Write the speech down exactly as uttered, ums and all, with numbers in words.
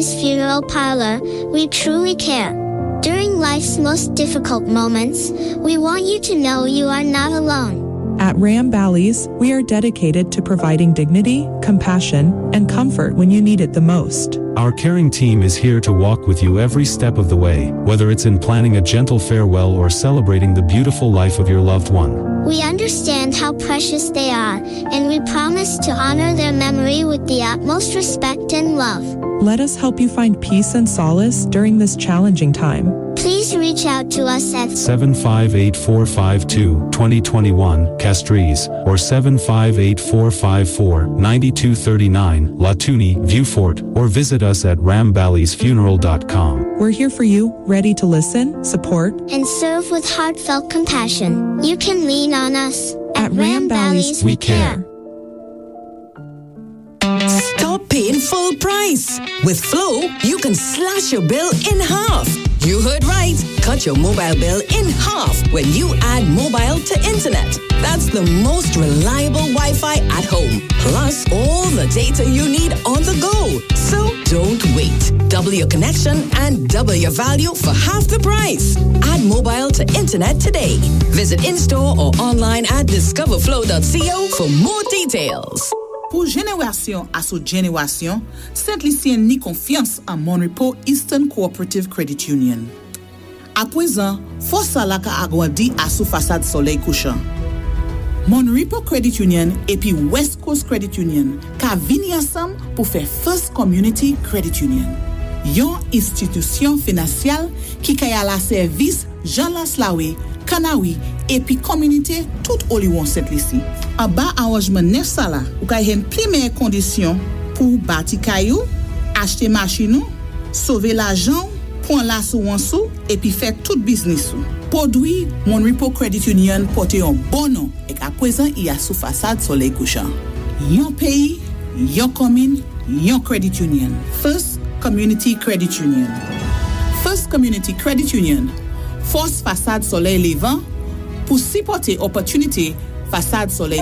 Bally's Funeral Parlor, we truly care. During life's most difficult moments, we want you to know you are not alone. At Ram Bally's, we are dedicated to providing dignity, compassion, and comfort when you need it the most. Our caring team is here to walk with you every step of the way, whether it's in planning a gentle farewell or celebrating the beautiful life of your loved one. We understand how precious they are, and we promise to honor their memory with the utmost respect and love. Let us help you find peace and solace during this challenging time. Please reach out to us at seven five eight, four five two, two zero two one, Castries, or seven five eight, four five four, nine two three nine, Latuni, Viewfort, or visit us at ram ballys funeral dot com. We're here for you, ready to listen, support, and serve with heartfelt compassion. You can lean on us. At, at Ram Bally's, we care. Stop paying full price. With Flow, you can slash your bill in half. You heard right. Cut your mobile bill in half when you add mobile to internet. That's the most reliable Wi-Fi at home. Plus, all the data you need on the go. So don't wait. Double your connection and double your value for half the price. Add mobile to internet today. Visit in-store or online at discover flow dot co for more details. Pour génération à sous génération, Saint-Lucien ni confiance en Monrepo Eastern Cooperative Credit Union. À présent, force la ka agrandi à sous façade soleil couchant. Monrepo Credit Union et puis West Coast Credit Union ka vini ensemble pour faire First Community Credit Union. Yon institution financière qui kaya la service Jean Lanslawe, Kanawi et puis communauté tout Oliwon Saint-Lucie. En bas arrangement neuf sala, ou ka yon pli meilleure condition pour bâti kayou, acheter machine, sauver l'argent, prendre la sou en sou et puis faire tout business sou. Produit Monrepo Credit Union porte un bon nom et à présent il y a sous façade soleil couchant. Yon pays, yon commune, yon credit union. First Community Credit Union. First Community Credit Union. Force façade soleil levant pour supporter opportunité façade soleil